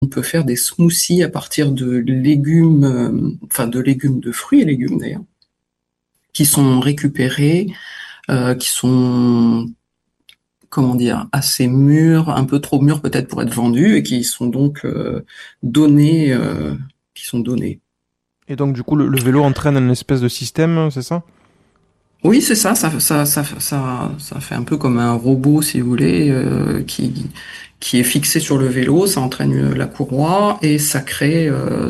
on peut faire des smoothies à partir de légumes, de fruits et légumes d'ailleurs, qui sont récupérés, qui sont, comment dire, assez mûrs, un peu trop mûrs peut-être pour être vendus, et qui sont donc donnés, qui sont donnés. Et donc, du coup, le vélo entraîne une espèce de système, c'est ça? Oui, c'est ça, ça fait un peu comme un robot, si vous voulez, qui est fixé sur le vélo, ça entraîne la courroie et ça crée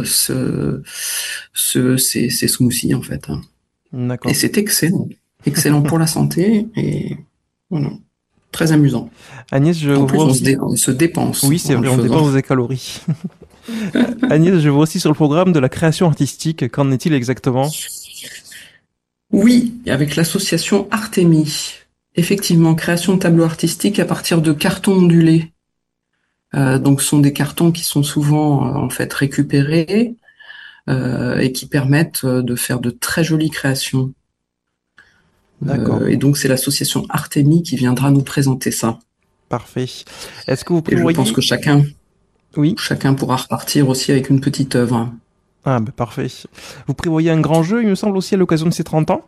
ces smoothies en fait, hein. Et D'accord. c'est excellent, excellent pour la santé et voilà, très amusant. Agnès, je En plus, vois aussi... on se dépense Oui, c'est en le vrai, on faisant. dépense des calories. Agnès, je vois aussi sur le programme de la création artistique. Qu'en est-il exactement? Oui, avec l'association Artémis. Effectivement, création de tableaux artistiques à partir de cartons ondulés. Donc, ce sont des cartons qui sont souvent en fait récupérés et qui permettent de faire de très jolies créations. D'accord, Et donc, c'est l'association Artémis qui viendra nous présenter ça. parfait. Est-ce que vous Et je pense prévoyez... que Oui. chacun pourra repartir aussi avec une petite œuvre. Ah, bah parfait. Vous prévoyez un grand jeu, il me semble aussi, à l'occasion de ces 30 ans?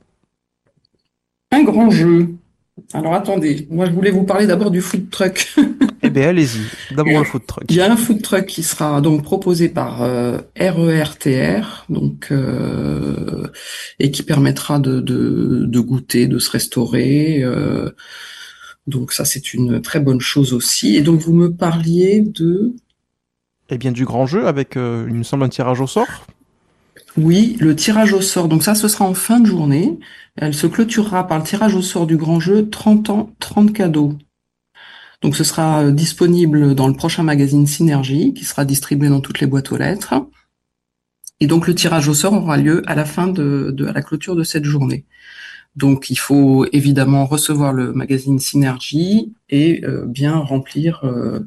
Un grand jeu. Alors attendez, moi je voulais vous parler d'abord du food truck. Eh bien, allez-y. D'abord le food Il y truck. a un food truck qui sera donc proposé par RERTR, et qui permettra de goûter, de se restaurer. Donc ça, c'est une très bonne chose aussi. Et donc vous me parliez de... Eh bien, du grand jeu avec, il me semble, un tirage au sort. Oui, le tirage au sort. Donc ça, ce sera en fin de journée. Elle se clôturera par le tirage au sort du grand jeu 30 ans, 30 cadeaux. Donc ce sera disponible dans le prochain magazine Synergie, qui sera distribué dans toutes les boîtes aux lettres. Et donc le tirage au sort aura lieu à la fin à la clôture de cette journée. Donc il faut évidemment recevoir le magazine Synergie et bien remplir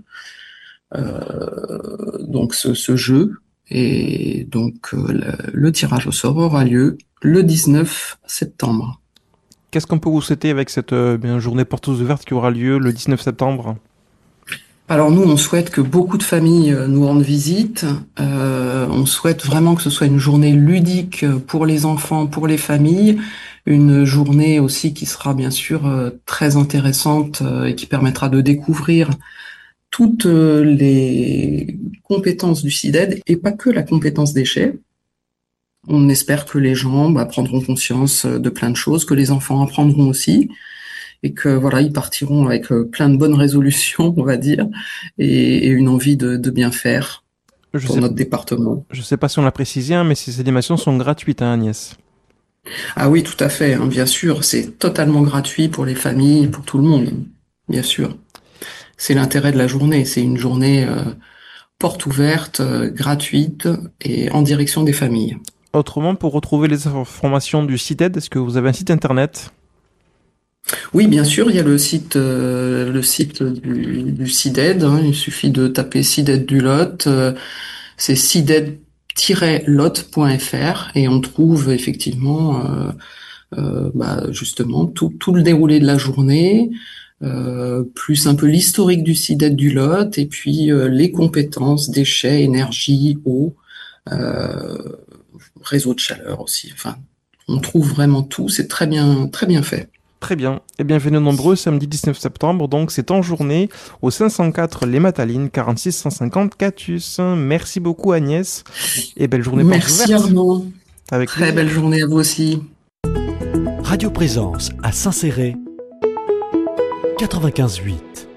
donc ce jeu. Et donc le tirage au sort aura lieu le 19 septembre. Qu'est-ce qu'on peut vous souhaiter avec cette bien, journée portes ouvertes qui aura lieu le 19 septembre? Alors nous, on souhaite que beaucoup de familles nous rendent visite. On souhaite vraiment que ce soit une journée ludique pour les enfants, pour les familles, une journée aussi qui sera bien sûr très intéressante et qui permettra de découvrir toutes les compétences du CIDED et pas que la compétence déchets. On espère que les gens prendront conscience de plein de choses, que les enfants apprendront aussi et que voilà, ils partiront avec plein de bonnes résolutions, on va dire, et une envie de bien faire Je pour sais, notre département. je sais pas si on l'a précisé, hein, mais ces animations sont gratuites, hein, Agnès. Ah oui, tout à fait, hein, bien sûr, c'est totalement gratuit pour les familles, pour tout le monde, bien sûr. C'est l'intérêt de la journée, c'est une journée porte ouverte, gratuite et en direction des familles. Autrement, pour retrouver les informations du CITED, est-ce que vous avez un site internet? Oui, bien sûr, il y a le site du CIDED, hein, il suffit de taper CIDED du Lot, c'est CIDED-lot.fr et on trouve effectivement justement tout le déroulé de la journée, plus un peu l'historique du CIDED du Lot et puis les compétences, déchets, énergie, eau, euh, réseau de chaleur aussi. Enfin, on trouve vraiment tout, c'est très bien fait. Très bien. Et bienvenue nombreux, samedi 19 septembre, donc c'est en journée, au 504 Les Matalines, 46 150 Catus. Merci beaucoup Agnès, et belle journée portes Merci ouvertes. Arnaud. Avec Très belle plaisir. journée à vous aussi. Radio Présence à Saint-Céré 95.8.